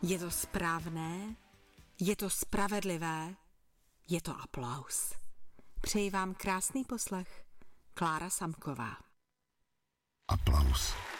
Je to správné, je to spravedlivé, je to aplaus. Přeji vám krásný poslech. Klára Samková. Aplaus.